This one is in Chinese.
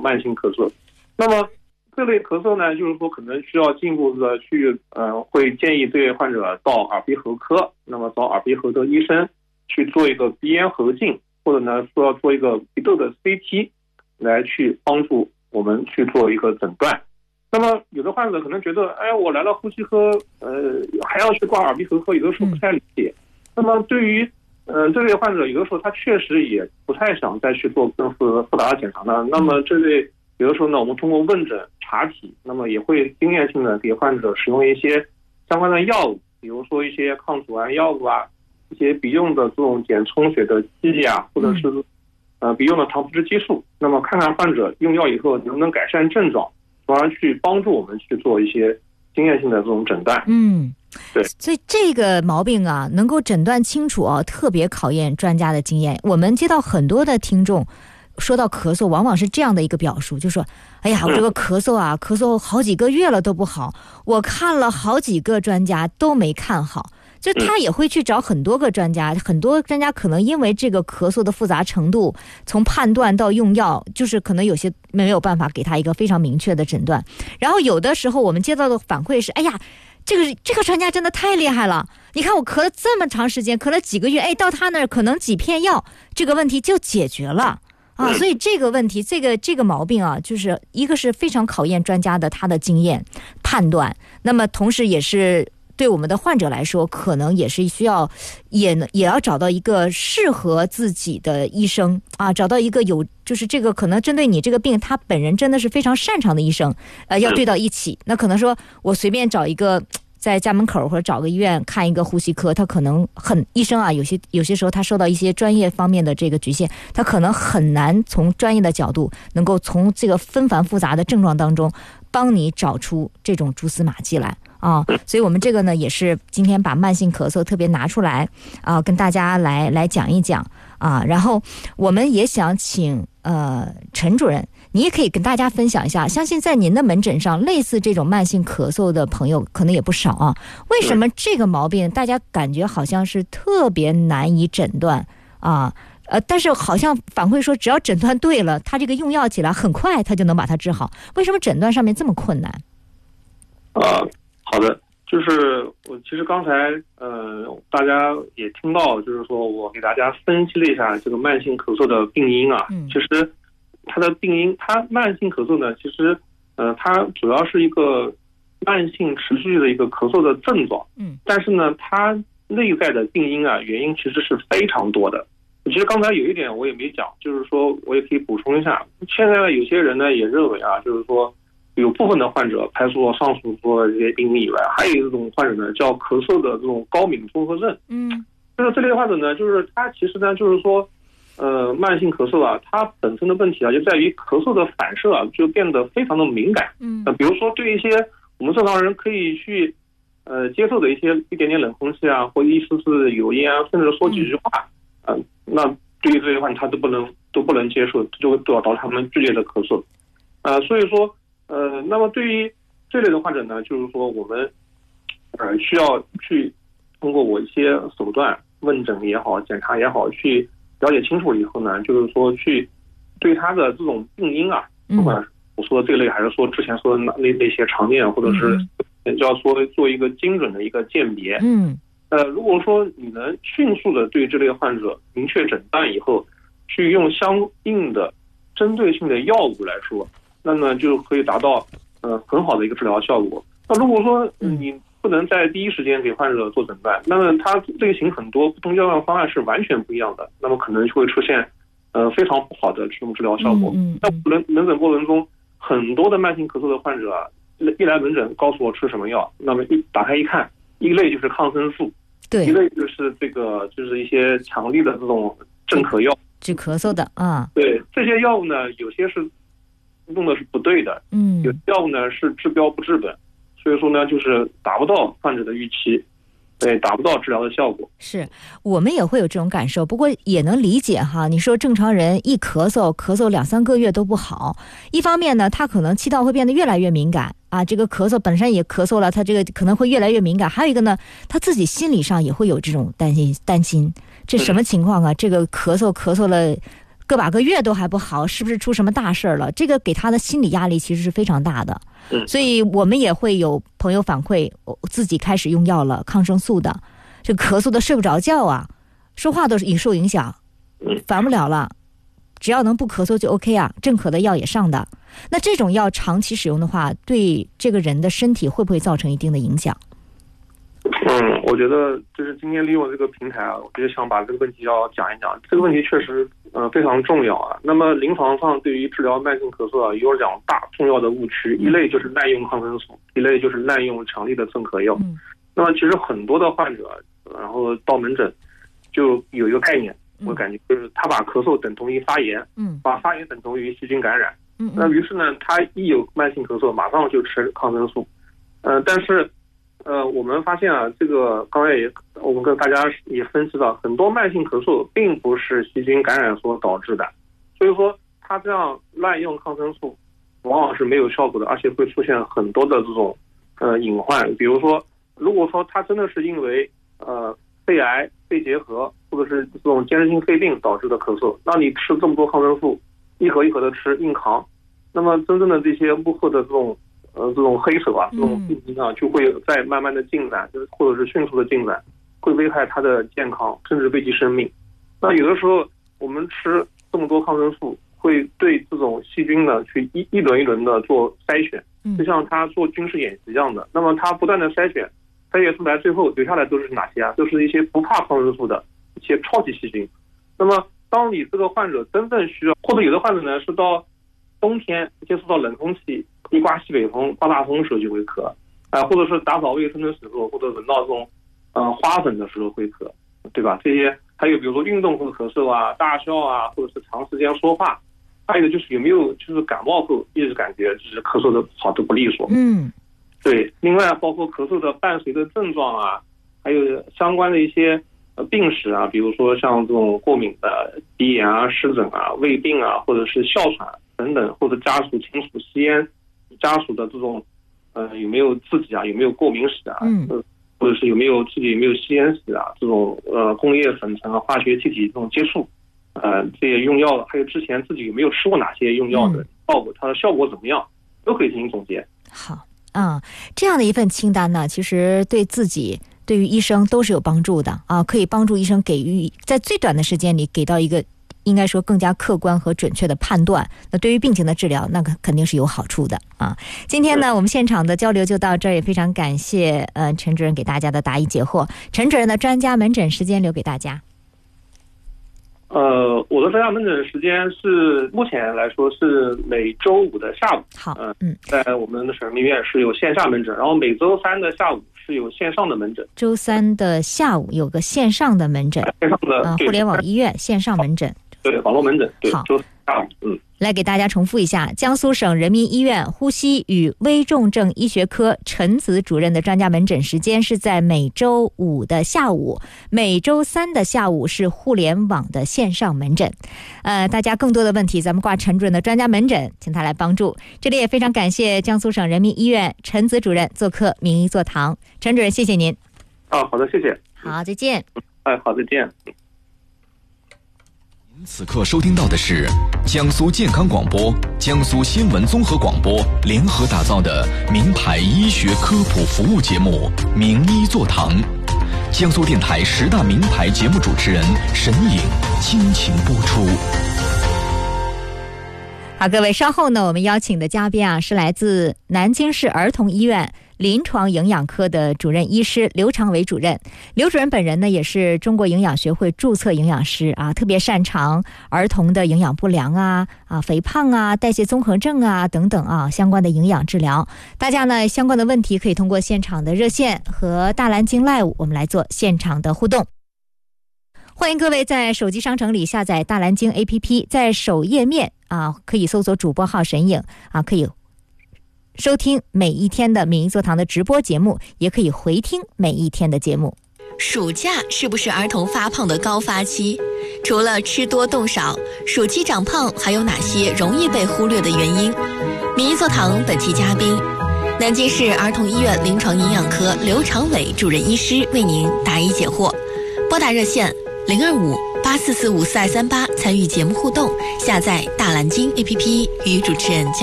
慢性咳嗽。那么这类咳嗽呢，就是说可能需要进一步的去会建议这位患者到耳鼻喉科，那么找耳鼻喉的医生去做一个鼻咽喉镜，或者呢说要做一个鼻窦的 CT 来去帮助我们去做一个诊断。那么有的患者可能觉得，哎，我来了呼吸科，还要去挂耳鼻喉科，有的时候不太理解。那么对于这类患者，有的时候他确实也不太想再去做更复杂的检查了。那么这类有的时候呢，我们通过问诊查体，那么也会经验性的给患者使用一些相关的药物，比如说一些抗组胺药物啊，一些鼻用的这种减充血的剂啊，或者是鼻用的糖皮质激素。那么看看患者用药以后能不能改善症状，从而去帮助我们去做一些经验性的这种诊断。对， 所以这个毛病啊，能够诊断清楚啊，特别考验专家的经验。我们接到很多的听众说到咳嗽，往往是这样的一个表述，就说，哎呀，我这个咳嗽啊，咳嗽好几个月了都不好，我看了好几个专家都没看好。就他也会去找很多个专家，很多专家可能因为这个咳嗽的复杂程度，从判断到用药，就是可能有些没有办法给他一个非常明确的诊断。然后有的时候我们接到的反馈是，哎呀，这个专家真的太厉害了，你看我咳了这么长时间，咳了几个月，哎，到他那儿可能几片药，这个问题就解决了啊。所以这个问题，这个毛病啊，就是一个是非常考验专家的他的经验判断，那么同时也是对我们的患者来说，可能也是需要也要找到一个适合自己的医生啊，找到一个就是这个可能针对你这个病他本人真的是非常擅长的医生，要对到一起。那可能说我随便找一个在家门口或者找个医院看一个呼吸科，他可能医生啊，有些时候他受到一些专业方面的这个局限，他可能很难从专业的角度能够从这个纷繁复杂的症状当中帮你找出这种蛛丝马迹来啊。所以我们这个呢也是今天把慢性咳嗽特别拿出来啊，跟大家来讲一讲啊。然后我们也想请陈主任，你也可以跟大家分享一下，相信在您的门诊上类似这种慢性咳嗽的朋友可能也不少啊。为什么这个毛病大家感觉好像是特别难以诊断啊？但是好像反馈说只要诊断对了，他这个用药起来很快他就能把它治好，为什么诊断上面这么困难？ 好的，就是我其实刚才大家也听到，就是说我给大家分析了一下这个慢性咳嗽的病因啊。其实它的病因，它慢性咳嗽呢，其实它主要是一个慢性持续的一个咳嗽的症状。但是呢，它内在的病因啊，原因其实是非常多的。其实刚才有一点我也没讲，就是说我也可以补充一下。现在有些人呢也认为啊，就是说有部分的患者排除了上述说的这些病因以外，还有一种患者呢叫咳嗽的这种高敏综合症。就是这类患者呢，就是他其实呢就是说慢性咳嗽啊，它本身的问题啊就在于咳嗽的反射啊就变得非常的敏感。比如说对一些我们正常人可以去接受的一点点冷空气啊，或一丝丝油烟啊，甚至说几句话那对于这类患者他都不能接受，就会导致他们剧烈的咳嗽。所以说那么对于这类的患者呢，就是说我们需要去通过我一些手段，问诊也好，检查也好，去了解清楚了以后呢，就是说去对他的这种病因啊，不管我说的这类还是说之前说的那些常见，或者是要说做一个精准的一个鉴别。如果说你能迅速的对这类患者明确诊断以后，去用相应的针对性的药物来说，那么就可以达到很好的一个治疗效果。那如果说你不能在第一时间给患者做诊断，那么它类型很多，不同药量方案是完全不一样的，那么可能就会出现非常不好的这种治疗效果。在门诊过程中，很多的慢性咳嗽的患者啊，一来门诊告诉我吃什么药，那么打开一看，一类就是抗生素，一类就是就是一些强力的这种镇咳药， 治咳嗽的啊。 对，这些药物呢，有些是用的是不对的，有些药物呢是治标不治本，所以说呢，就是达不到患者的预期，对，达不到治疗的效果。是， 我们也会有这种感受，不过也能理解哈。你说正常人一咳嗽2-3个月都不好，一方面呢，他可能气道会变得越来越敏感啊，这个咳嗽本身也咳嗽了，他这个可能会越来越敏感。还有一个呢，他自己心理上也会有这种担心，这什么情况啊？这个咳嗽了个把个月都还不好，是不是出什么大事了？这个给他的心理压力其实是非常大的。所以我们也会有朋友反馈，自己开始用药了，抗生素的，这咳嗽的睡不着觉啊，说话都是受影响，烦不了了。只要能不咳嗽就 OK 啊，镇咳的药也上的。那这种药长期使用的话，对这个人的身体会不会造成一定的影响？ 我觉得就是今天利用这个平台啊，我就想把这个问题要讲一讲。这个问题确实非常重要啊。那么临床上对于治疗慢性咳嗽啊，有两大重要的误区，一类就是滥用抗生素，一类就是滥用强力的镇咳药。那么其实很多的患者，然后到门诊就有一个概念，我感觉就是他把咳嗽等同于发炎，把发炎等同于细菌感染。那于是呢，他一有慢性咳嗽，马上就吃抗生素。但是我们发现啊，这个刚才我们跟大家也分析到，很多慢性咳嗽并不是细菌感染所导致的，所以说他这样滥用抗生素，往往是没有效果的，而且会出现很多的这种隐患。比如说，如果说他真的是因为肺癌、肺结核或者是这种间质性肺病导致的咳嗽，那你吃这么多抗生素，一盒一盒的吃硬扛，那么真正的这些幕后的这种黑手啊，这种病情啊，就会在慢慢的进展，或者是迅速的进展，会危害他的健康，甚至危及生命。那有的时候我们吃这么多抗生素，会对这种细菌呢去一轮一轮的做筛选，就像他做军事演习一样的。那么他不断的筛选出来，最后留下来都是哪些啊？都是一些不怕抗生素的一些超级细菌。那么当你这个患者真正需要，或者有的患者呢是到冬天接触到冷空气，一刮西北风、刮大风的时候就会咳，或者是打扫卫生的时候，或者闻到这种花粉的时候会咳，对吧？这些还有比如说运动后咳嗽啊、大笑啊，或者是长时间说话，还有就是有没有就是感冒后一直感觉就是咳嗽的跑得不利索。对。另外包括咳嗽的伴随的症状啊，还有相关的一些病史啊，比如说像这种过敏的鼻炎啊、湿疹啊、胃病啊，或者是哮喘等等，或者家属亲属吸烟，家属的这种有没有自己啊有没有过敏史啊，或者是自己有没有吸烟史啊，这种工业粉尘啊、化学气体这种接触，这些用药，还有之前自己有没有吃过哪些用药的效果，它的效果怎么样，都可以进行总结。 好这样的一份清单呢，其实对自己对于医生都是有帮助的啊，可以帮助医生给予在最短的时间里给到一个应该说更加客观和准确的判断，那对于病情的治疗那肯定是有好处的啊。今天呢我们现场的交流就到这儿，也非常感谢陈主任给大家的答疑解惑。陈主任的专家门诊时间留给大家。 我的专家门诊时间是目前来说是每周五的下午。 好， 在我们的省人民医院是有线下门诊，然后每周三的下午是有线上的门诊。 周三的下午有个线上的门诊， 线上的互联网医院线上门诊。 对，网络门诊。对，周三下午。 来给大家重复一下，江苏省人民医院呼吸与危重症医学科陈子主任的专家门诊时间是在每周五的下午，每周三的下午是互联网的线上门诊。大家更多的问题咱们挂陈主任的专家门诊，请他来帮助。这里也非常感谢江苏省人民医院陈子主任做客名医座堂。陈主任，谢谢您。 好的，谢谢。 好，再见。 好，再见。 您此刻收听到的是江苏健康广播、江苏新闻综合广播联合打造的名牌医学科普服务节目《名医座堂》，江苏电台10大名牌节目主持人沈颖倾情播出。 好，各位，稍后呢，我们邀请的嘉宾是来自南京市儿童医院临床营养科的主任医师刘长伟主任。刘主任本人呢也是中国营养学会注册营养师特别擅长儿童的营养不良肥胖代谢综合症等等相关的营养治疗。大家呢相关的问题可以通过现场的热线和大蓝鲸 Live 我们来做现场的互动。欢迎各位在手机商城里下载大蓝鲸 APP， 在首页面可以搜索主播号沈颖可以收听每一天的名医座堂的直播节目，也可以回听每一天的节目。 暑假是不是儿童发胖的高发期？除了吃多动少，暑期长胖还有哪些容易被忽略的原因？名医座堂本期嘉宾，南京市儿童医院临床营养科刘长伟主任医师为您答疑解惑。拨打热线0258 84454238参与节目互动，下载大蓝鲸 APP 与主持人交